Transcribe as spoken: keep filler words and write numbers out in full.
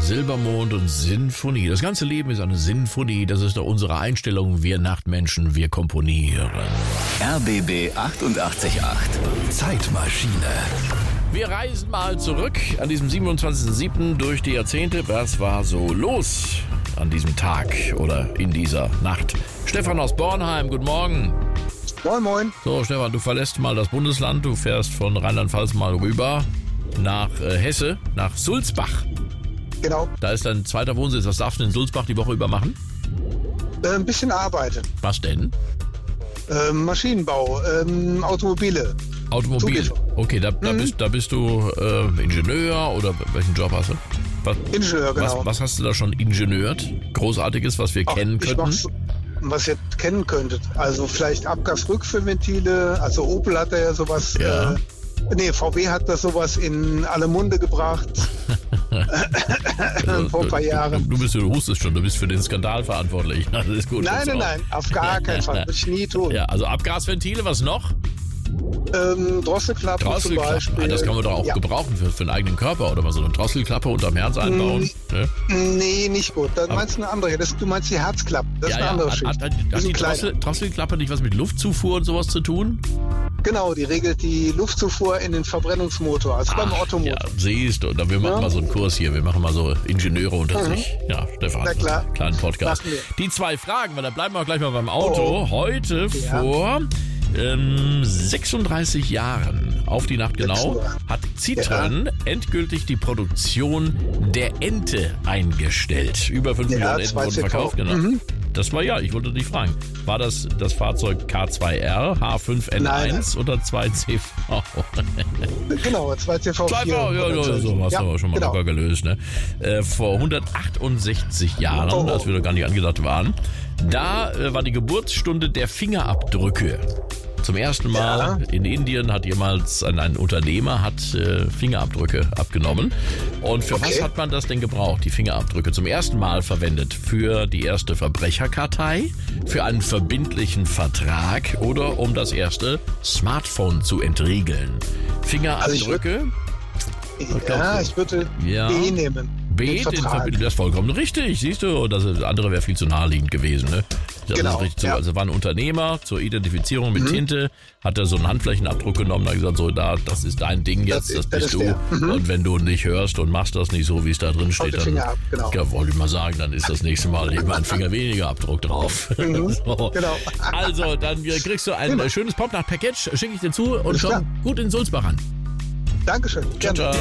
Silbermond und Sinfonie. Das ganze Leben ist eine Sinfonie. Das ist doch unsere Einstellung. Wir Nachtmenschen, wir komponieren. R B B achtundachtzig Komma acht. Zeitmaschine. Wir reisen mal zurück an diesem siebenundzwanzigsten siebten durch die Jahrzehnte. Was war so los an diesem Tag oder in dieser Nacht? Stefan aus Bornheim, guten Morgen. Moin, moin. So, Stefan, du verlässt mal das Bundesland. Du fährst von Rheinland-Pfalz mal rüber nach äh, Hesse, nach Sulzbach. Genau. Da ist dein zweiter Wohnsitz. Was darfst du in Sulzbach die Woche über machen? Äh, ein bisschen arbeiten. Was denn? Äh, Maschinenbau, ähm, Automobile. Automobil. Zulieferung. Okay, da, da, Mhm. bist, da bist du äh, Ingenieur oder welchen Job hast du? Was, Ingenieur, genau. was, was hast du da schon ingenieurt? Großartiges, was wir Ach, kennen ich könnten? mach's, was ihr kennen könntet. Also vielleicht Abgasrückführventile. Also Opel hat da ja sowas. Ja. Äh, nee, V W hat da sowas in alle Munde gebracht. Vor ein paar Jahren. Du, du, bist, du hustest schon, du bist für den Skandal verantwortlich. Das ist gut. Nein, nein, nein, auf gar keinen Fall. Würde ich nie tun. Ja, also Abgasventile, was noch? Ähm, Drosselklappen zum Drosselklappen. Beispiel. Ah, das kann man doch auch ja. gebrauchen für, für den eigenen Körper oder mal so eine Drosselklappe unterm Herz einbauen. Ne? Nee, nicht gut. Dann meinst du eine andere. Das, du meinst die Herzklappe. Das ist eine andere Hat, Schicht. hat, Die hat sind die kleiner. Drossel, Drosselklappe nicht was mit Luftzufuhr und sowas zu tun? Genau, die regelt die Luftzufuhr in den Verbrennungsmotor, also beim Ach, Ottomotor. ja, siehst du. Wir machen Ja. mal so einen Kurs hier. Wir machen mal so Ingenieure unter Mhm. sich. Ja, Stefan. Na klar. Kleinen Podcast. Machen wir. Die zwei Fragen, weil da bleiben wir auch gleich mal beim Auto. Oh. Heute Ja. vor ähm, sechsunddreißig Jahren, auf die Nacht genau, sechsunddreißig. hat Citroën endgültig die Produktion der Ente eingestellt. Über fünf Ja, Millionen Enten zwei wurden C V. verkauft. Genau. Mhm. Das war ja, ich wollte dich fragen, war das das Fahrzeug K zwei R, H fünf N eins Nein. oder zwei C V? Genau, zwei C V zwei vier. V, ja, ja, so hast du aber schon mal genau. locker gelöst. Ne? Äh, vor hundertachtundsechzig Jahren, Oh, oh. als wir noch gar nicht angedacht waren, da äh, war die Geburtsstunde der Fingerabdrücke. Zum ersten Mal Ja. in Indien hat jemals ein, ein Unternehmer hat äh, Fingerabdrücke abgenommen. Und für Okay. was hat man das denn gebraucht, die Fingerabdrücke? Zum ersten Mal verwendet für die erste Verbrecherkartei, für einen verbindlichen Vertrag oder um das erste Smartphone zu entriegeln. Fingerabdrücke? Ja, ich würde Ja. B nehmen. B, Den den Vertrag. Verbindung, das ist vollkommen richtig, siehst du, das andere wäre viel zu naheliegend gewesen, ne? Das Genau, ist richtig so. ja. Also war ein Unternehmer zur Identifizierung mit Tinte, hat er so einen Handflächenabdruck genommen, hat gesagt, so, da, das ist dein Ding jetzt, das, Das ist- das bist ist du. der. Mhm. Und wenn du nicht hörst und machst das nicht so, wie es da drin steht, den dann, Finger ab, genau. ja, wollte ich mal sagen, dann ist das nächste Mal eben ein Finger weniger Abdruck drauf. Mhm, so. genau. Also, dann äh, kriegst du ein Prima. äh, schönes Popnacht-Package, schicke ich dir zu und Alles komm klar. gut in Sulzbach an. Dankeschön. Ciao, Gerne. ciao.